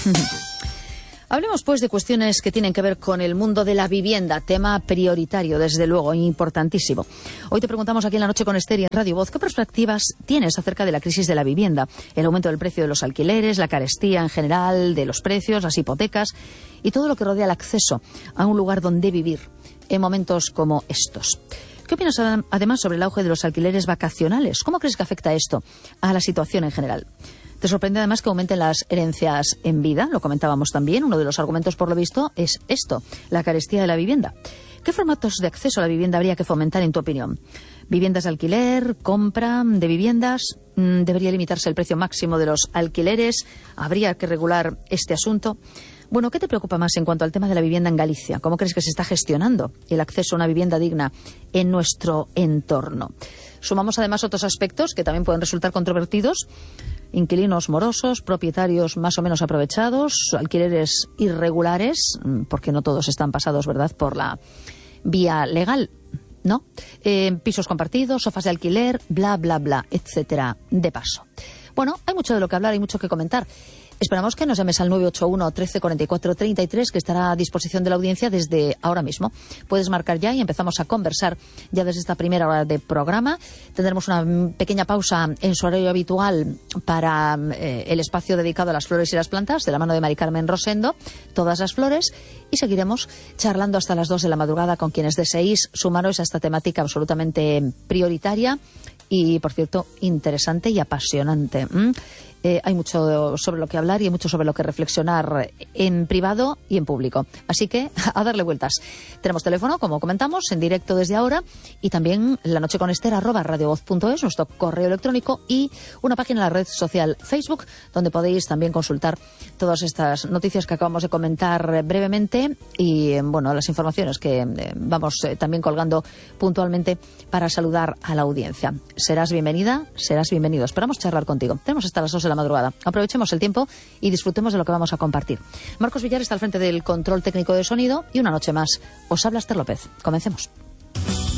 Hablemos, pues, de cuestiones que tienen que ver con el mundo de la vivienda, tema prioritario, desde luego, importantísimo. Hoy te preguntamos aquí en La Noche con Esther y en Radio Voz, ¿qué perspectivas tienes acerca de la crisis de la vivienda? El aumento del precio de los alquileres, la carestía en general de los precios, las hipotecas y todo lo que rodea el acceso a un lugar donde vivir en momentos como estos. ¿Qué opinas además sobre el auge de los alquileres vacacionales? ¿Cómo crees que afecta esto a la situación en general? ¿Te sorprende además que aumenten las herencias en vida? Lo comentábamos también. Uno de los argumentos, por lo visto, es esto, la carestía de la vivienda. ¿Qué formatos de acceso a la vivienda habría que fomentar, en tu opinión? ¿Viviendas de alquiler? ¿Compra de viviendas? ¿Debería limitarse el precio máximo de los alquileres? ¿Habría que regular este asunto? Bueno, ¿qué te preocupa más en cuanto al tema de la vivienda en Galicia? ¿Cómo crees que se está gestionando el acceso a una vivienda digna en nuestro entorno? Sumamos además otros aspectos que también pueden resultar controvertidos. Inquilinos morosos, propietarios más o menos aprovechados, alquileres irregulares, porque no todos están pasados, ¿verdad?, por la vía legal, ¿no? Pisos compartidos, sofás de alquiler, bla, bla, bla, etcétera, de paso. Bueno, hay mucho de lo que hablar, hay mucho que comentar. Esperamos que nos llames al 981 13 44 33, que estará a disposición de la audiencia desde ahora mismo. Puedes marcar ya y empezamos a conversar ya desde esta primera hora de programa. Tendremos una pequeña pausa en su horario habitual para el espacio dedicado a las flores y las plantas, de la mano de Mari Carmen Rosendo, todas las flores, y seguiremos charlando hasta las 2 de la madrugada con quienes deseéis sumaros a esta temática absolutamente prioritaria y, por cierto, interesante y apasionante. Hay mucho sobre lo que hablar y hay mucho sobre lo que reflexionar en privado y en público. Así que a darle vueltas. Tenemos teléfono, como comentamos, en directo desde ahora, y también lanocheconester@radiovoz.es, nuestro correo electrónico, y una página en la red social Facebook, donde podéis también consultar todas estas noticias que acabamos de comentar brevemente y, bueno, las informaciones que vamos también colgando puntualmente para saludar a la audiencia. Serás bienvenida, serás bienvenido. Esperamos charlar contigo. Tenemos hasta las 2 de la madrugada. Aprovechemos el tiempo y disfrutemos de lo que vamos a compartir. Marcos Villar está al frente del control técnico de sonido y una noche más os habla Esther López. Comencemos.